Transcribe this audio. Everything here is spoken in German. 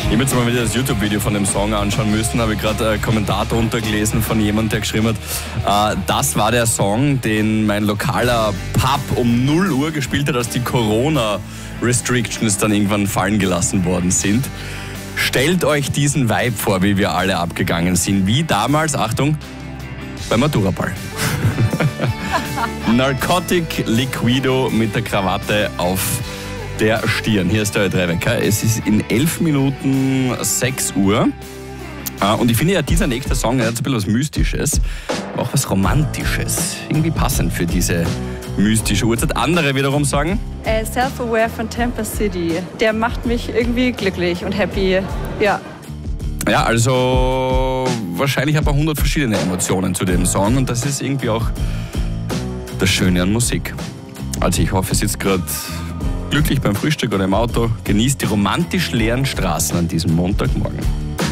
Ich habe jetzt mal wieder das YouTube-Video von dem Song anschauen müssen, habe ich gerade einen Kommentar drunter gelesen von jemandem, der geschrieben hat, das war der Song, den mein lokaler Pub um 0 Uhr gespielt hat, als die Corona-Restrictions dann irgendwann fallen gelassen worden sind. Stellt euch diesen Vibe vor, wie wir alle abgegangen sind, wie damals, Achtung, beim Maturaball. Narcotic Liquido mit der Krawatte auf der Stirn. Hier ist der Ö3-Wecker. Es ist in 11 Minuten 6 Uhr. Und ich finde ja, dieser nächste Song hat so ein bisschen was Mystisches, auch was Romantisches. Irgendwie passend für diese mystische Uhrzeit. Andere wiederum sagen? Self-Aware von Tampa City. Der macht mich irgendwie glücklich und happy. Ja. Ja, also wahrscheinlich ein paar 100 verschiedene Emotionen zu dem Song. Und das ist irgendwie auch das Schöne an Musik. Also ich hoffe, ihr sitzt gerade glücklich beim Frühstück oder im Auto. Genießt die romantisch leeren Straßen an diesem Montagmorgen.